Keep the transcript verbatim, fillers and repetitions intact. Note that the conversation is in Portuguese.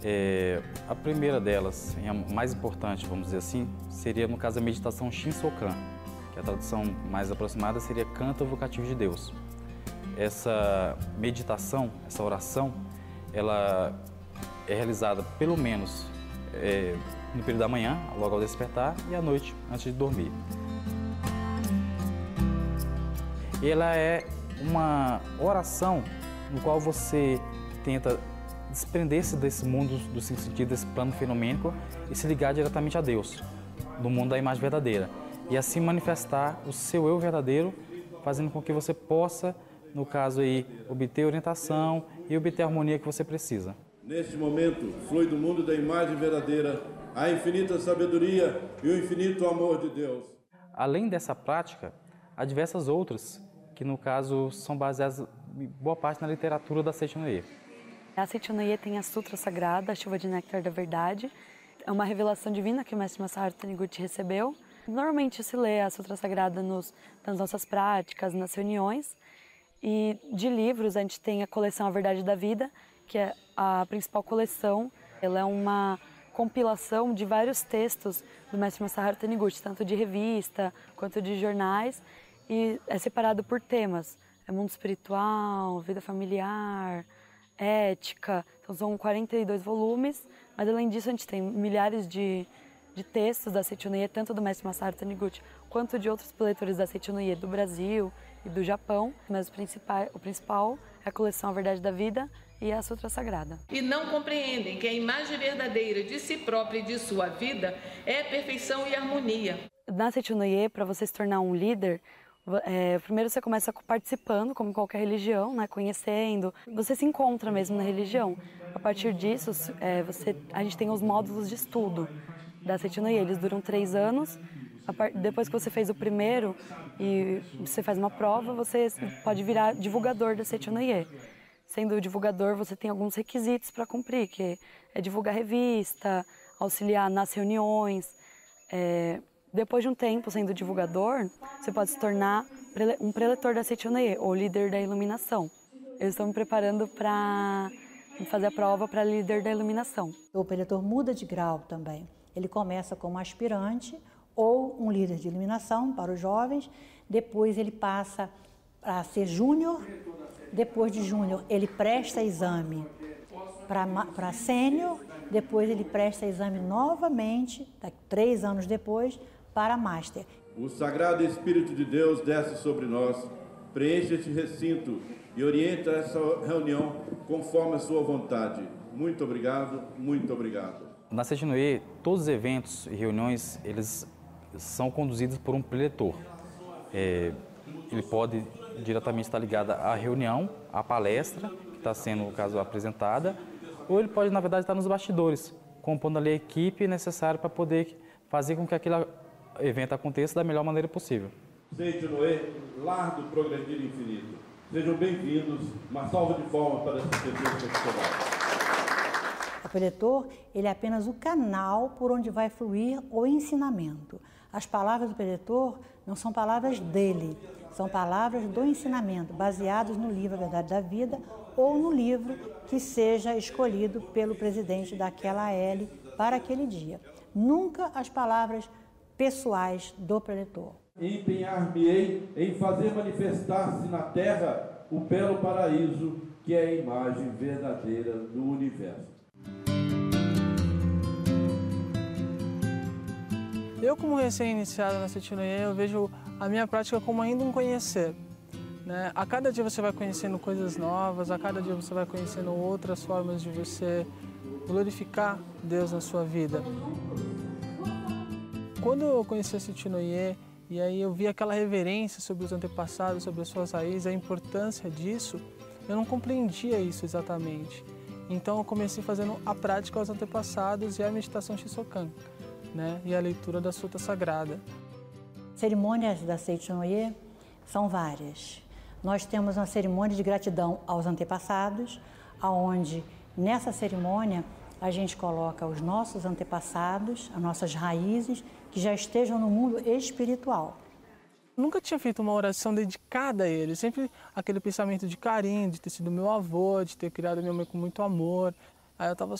É, a primeira delas, e a mais importante, vamos dizer assim, seria no caso a meditação Shinsokan, que a tradução mais aproximada seria Canto Evocativo de Deus. Essa meditação, essa oração, ela é realizada pelo menos é, no período da manhã, logo ao despertar, e à noite, antes de dormir. E ela é uma oração no qual você tenta desprender-se desse mundo, do sentido desse plano fenomênico e se ligar diretamente a Deus, do mundo da imagem verdadeira. E assim manifestar o seu eu verdadeiro, fazendo com que você possa, no caso aí, obter orientação e obter a harmonia que você precisa. Neste momento, flui do mundo da imagem verdadeira a infinita sabedoria e o infinito amor de Deus. Além dessa prática, há diversas outras, que no caso são baseadas em boa parte na literatura da Seichonoye. A Seichonoye tem a Sutra Sagrada, a Chuva de Néctar da Verdade. É uma revelação divina que o mestre Masaharu Taniguchi recebeu. Normalmente se lê a Sutra Sagrada nos, nas nossas práticas, nas reuniões. E de livros a gente tem a coleção A Verdade da Vida, que é a principal coleção. Ela é uma compilação de vários textos do mestre Masaharu Taniguchi, tanto de revista quanto de jornais, e é separado por temas. É mundo espiritual, vida familiar, ética. Então são quarenta e dois volumes, mas além disso a gente tem milhares de, de textos da Seichonoye, tanto do mestre Masaharu Taniguchi quanto de outros leitores da Seichonoye do Brasil e do Japão. Mas o principal, o principal é a coleção A Verdade da Vida e a Sutra Sagrada. E não compreendem que a imagem verdadeira de si própria e de sua vida é perfeição e harmonia. Na Seichonoye, para você se tornar um líder, É, primeiro você começa participando, como em qualquer religião, né, conhecendo. Você se encontra mesmo na religião. A partir disso, é, você, a gente tem os módulos de estudo da Seichonoye. Eles duram três anos. Part... Depois que você fez o primeiro e você faz uma prova, você pode virar divulgador da Seichonoye. Sendo divulgador, você tem alguns requisitos para cumprir, que é divulgar revista, auxiliar nas reuniões. É... Depois de um tempo sendo divulgador, você pode se tornar um preletor da Seichonoye, ou líder da iluminação. Eu estou me preparando para fazer a prova para líder da iluminação. O preletor muda de grau também. Ele começa como aspirante ou um líder de iluminação para os jovens, depois ele passa a ser júnior, depois de júnior ele presta exame para sênior, depois ele presta exame novamente, três anos depois, para Master. O Sagrado Espírito de Deus desce sobre nós, preenche este recinto e orienta essa reunião conforme a sua vontade. Muito obrigado, muito obrigado. Na Seichonoye, todos os eventos e reuniões, eles são conduzidos por um preletor. É, ele pode diretamente estar ligado à reunião, à palestra, que está sendo, no caso, apresentada, ou ele pode, na verdade, estar nos bastidores, compondo ali a equipe necessária para poder fazer com que aquele evento aconteça da melhor maneira possível. Seichonoye, lar do progredir infinito. Sejam bem-vindos. Uma salva de palmas para essa pessoa que O preletor, ele é apenas o canal por onde vai fluir o ensinamento. As palavras do preletor não são palavras dele, são palavras do ensinamento, baseadas no livro A Verdade da Vida ou no livro que seja escolhido pelo presidente daquela A L para aquele dia. Nunca as palavras pessoais do preletor. Empenhar-me-ei em fazer manifestar-se na terra o belo paraíso que é a imagem verdadeira do universo. Eu, como recém-iniciado na Seichonoye, eu vejo a minha prática como ainda um conhecer. Né? A cada dia você vai conhecendo coisas novas, a cada dia você vai conhecendo outras formas de você glorificar Deus na sua vida. Quando eu conheci a Seichonoye, e aí eu vi aquela reverência sobre os antepassados, sobre as suas raízes, a importância disso, eu não compreendia isso exatamente. Então eu comecei fazendo a prática aos antepassados e a meditação Shinsokan, né? E a leitura da Sutra Sagrada. Cerimônias da Seichonoye são várias. Nós temos uma cerimônia de gratidão aos antepassados, onde nessa cerimônia a gente coloca os nossos antepassados, as nossas raízes, que já estejam no mundo espiritual. Nunca tinha feito uma oração dedicada a ele, sempre aquele pensamento de carinho, de ter sido meu avô, de ter criado minha mãe com muito amor. Aí eu estava